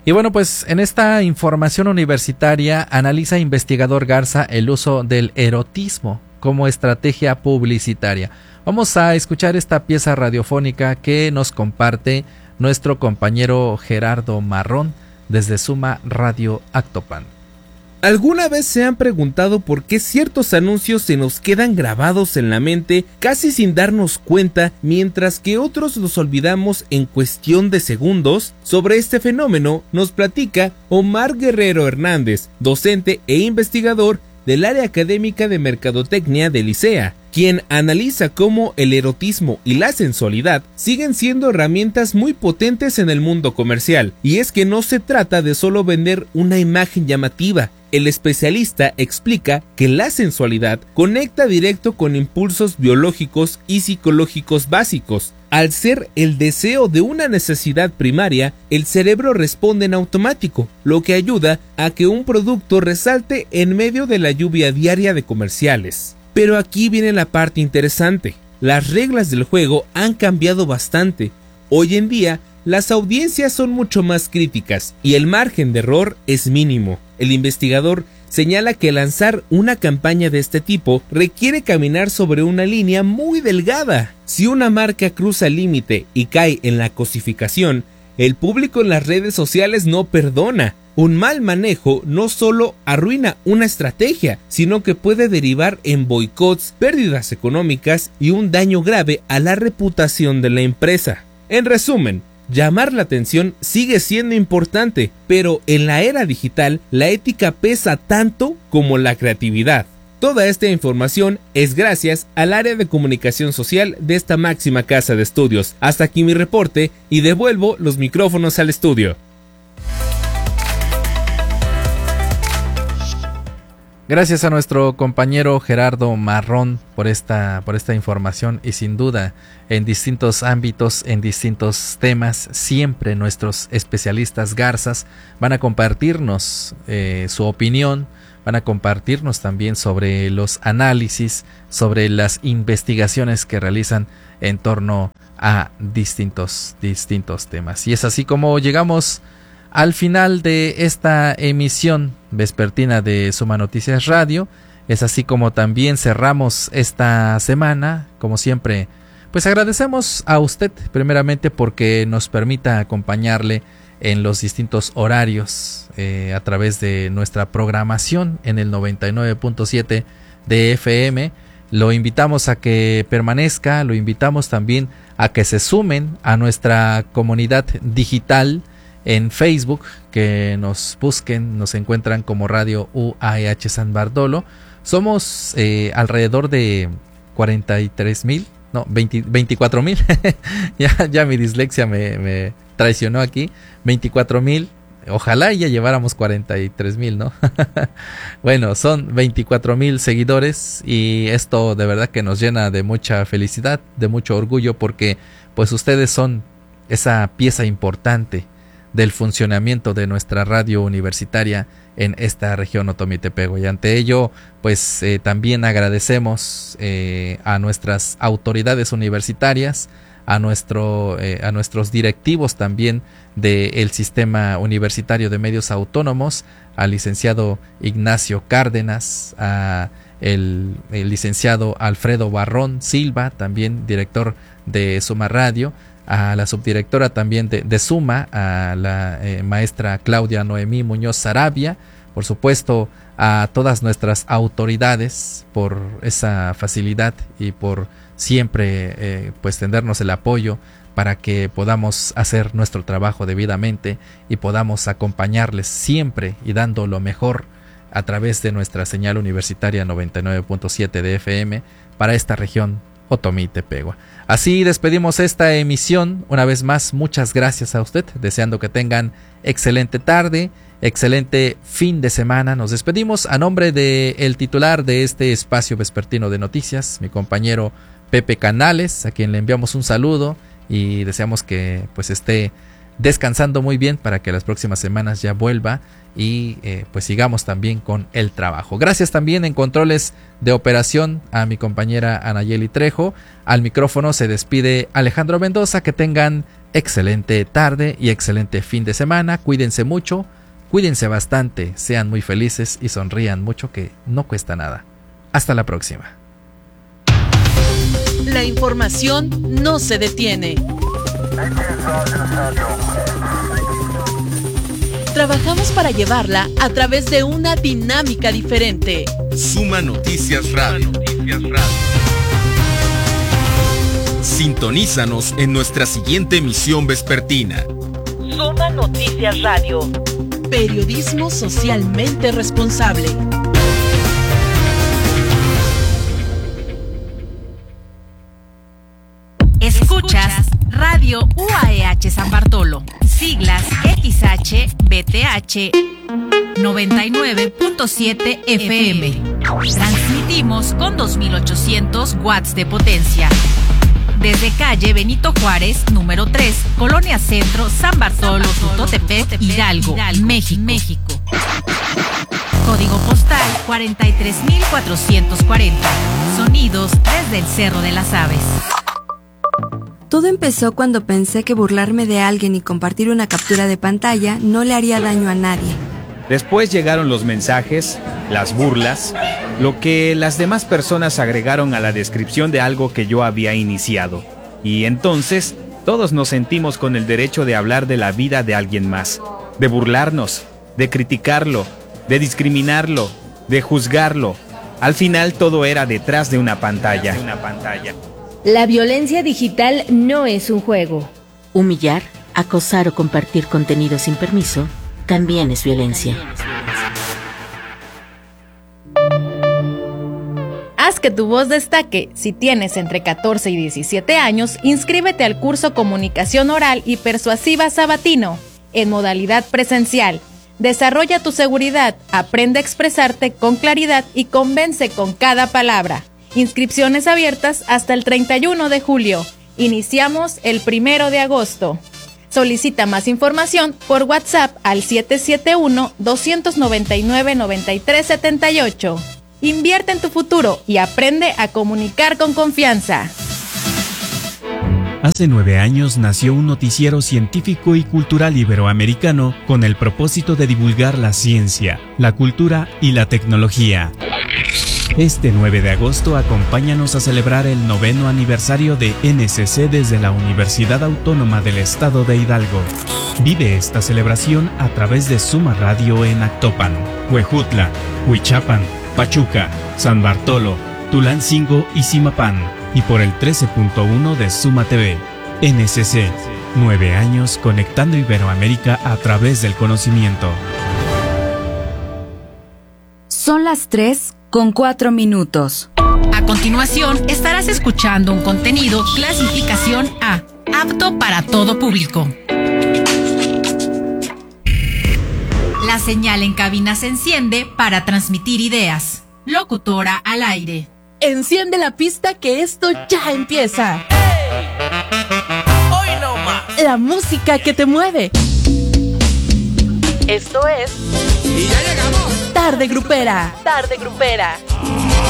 Y bueno, pues en esta información universitaria analiza investigador Garza el uso del erotismo como estrategia publicitaria. Vamos a escuchar esta pieza radiofónica que nos comparte nuestro compañero Gerardo Marrón desde Suma Radio Actopan. ¿Alguna vez se han preguntado por qué ciertos anuncios se nos quedan grabados en la mente casi sin darnos cuenta, mientras que otros los olvidamos en cuestión de segundos? Sobre este fenómeno nos platica Omar Guerrero Hernández, docente e investigador del área académica de Mercadotecnia de Licea, quien analiza cómo el erotismo y la sensualidad siguen siendo herramientas muy potentes en el mundo comercial. Y es que no se trata de solo vender una imagen llamativa. El especialista explica que la sensualidad conecta directo con impulsos biológicos y psicológicos básicos. Al ser el deseo de una necesidad primaria, el cerebro responde en automático, lo que ayuda a que un producto resalte en medio de la lluvia diaria de comerciales. Pero aquí viene la parte interesante. Las reglas del juego han cambiado bastante. Hoy en día, las audiencias son mucho más críticas y el margen de error es mínimo. El investigador señala que lanzar una campaña de este tipo requiere caminar sobre una línea muy delgada. Si una marca cruza el límite y cae en la cosificación, el público en las redes sociales no perdona. Un mal manejo no solo arruina una estrategia, sino que puede derivar en boicots, pérdidas económicas y un daño grave a la reputación de la empresa. En resumen, llamar la atención sigue siendo importante, pero en la era digital la ética pesa tanto como la creatividad. Toda esta información es gracias al área de comunicación social de esta máxima casa de estudios. Hasta aquí mi reporte y devuelvo los micrófonos al estudio. Gracias a nuestro compañero Gerardo Marrón por esta información y sin duda en distintos ámbitos, en distintos temas, siempre nuestros especialistas garzas van a compartirnos su opinión, van a compartirnos también sobre los análisis, sobre las investigaciones que realizan en torno a distintos temas. Y es así como llegamos al final de esta emisión vespertina de Suma Noticias Radio. Es así como también cerramos esta semana. Como siempre, pues agradecemos a usted primeramente porque nos permita acompañarle en los distintos horarios a través de nuestra programación en el 99.7 de FM. Lo invitamos a que permanezca, lo invitamos también a que se sumen a nuestra comunidad digital en Facebook, que nos busquen, nos encuentran como Radio UAEH San Bartolo. Somos alrededor de 24,000. ya mi dislexia me traicionó aquí. 24,000. Ojalá ya lleváramos 43,000, ¿no? Bueno, son 24,000 seguidores y esto de verdad que nos llena de mucha felicidad, de mucho orgullo, porque pues ustedes son esa pieza importante del funcionamiento de nuestra radio universitaria en esta región Otomí-Tepehua. Y ante ello, pues también agradecemos a nuestras autoridades universitarias, a nuestros directivos también del Sistema Universitario de Medios Autónomos, al licenciado Ignacio Cárdenas, a el licenciado Alfredo Barrón Silva, también director de Suma Radio, a la subdirectora también de Suma, a la maestra Claudia Noemí Muñoz Sarabia, por supuesto a todas nuestras autoridades por esa facilidad y por siempre pues tendernos el apoyo para que podamos hacer nuestro trabajo debidamente y podamos acompañarles siempre y dando lo mejor a través de nuestra señal universitaria 99.7 de FM para esta región Otomí-Tepehua. Así despedimos esta emisión. Una vez más, muchas gracias a usted, deseando que tengan excelente tarde, excelente fin de semana. Nos despedimos a nombre del titular de este espacio vespertino de noticias, mi compañero Pepe Canales, a quien le enviamos un saludo y deseamos que pues esté descansando muy bien para que las próximas semanas ya vuelva y pues sigamos también con el trabajo. Gracias también en controles de operación a mi compañera Anayeli Trejo. Al micrófono se despide Alejandro Mendoza. Que tengan excelente tarde y excelente fin de semana. Cuídense mucho, cuídense bastante, sean muy felices y sonrían mucho, que no cuesta nada. Hasta la próxima. La información no se detiene. Trabajamos para llevarla a través de una dinámica diferente. Suma Noticias Radio. Sintonízanos en nuestra siguiente emisión vespertina. Suma Noticias Radio. Periodismo socialmente responsable. Escuchas Radio UAEH San Bartolo, siglas XHBTH 99.7 FM. Transmitimos con 2800 watts de potencia. Desde calle Benito Juárez, número 3, Colonia Centro, San Bartolo, Tutotepec, Hidalgo, México. Código postal 43440. Sonidos desde el Cerro de las Aves. Todo empezó cuando pensé que burlarme de alguien y compartir una captura de pantalla no le haría daño a nadie. Después llegaron los mensajes, las burlas, lo que las demás personas agregaron a la descripción de algo que yo había iniciado. Y entonces, todos nos sentimos con el derecho de hablar de la vida de alguien más, de burlarnos, de criticarlo, de discriminarlo, de juzgarlo. Al final todo era detrás de una pantalla. La violencia digital no es un juego. Humillar, acosar o compartir contenido sin permiso también es violencia. Haz que tu voz destaque. Si tienes entre 14 y 17 años, inscríbete al curso Comunicación Oral y Persuasiva Sabatino, en modalidad presencial. Desarrolla tu seguridad, aprende a expresarte con claridad y convence con cada palabra. Inscripciones abiertas hasta el 31 de julio. Iniciamos el 1 de agosto. Solicita más información por WhatsApp al 771-299-9378. Invierte en tu futuro y aprende a comunicar con confianza. Hace 9 años nació un noticiero científico y cultural iberoamericano con el propósito de divulgar la ciencia, la cultura y la tecnología. Este 9 de agosto acompáñanos a celebrar el 9º aniversario de NCC desde la Universidad Autónoma del Estado de Hidalgo. Vive esta celebración a través de Suma Radio en Actopan, Huejutla, Huichapan, Pachuca, San Bartolo, Tulancingo y Zimapán, y por el 13.1 de Suma TV. NCC, 9 años conectando Iberoamérica a través del conocimiento. Son las 3:04. A continuación, estarás escuchando un contenido clasificación A, apto para todo público. La señal en cabina se enciende para transmitir ideas. Locutora al aire. Enciende la pista que esto ya empieza. ¡Hey! Hoy no más. La música que te mueve. Esto es... Y ya llegamos. Tarde Grupera.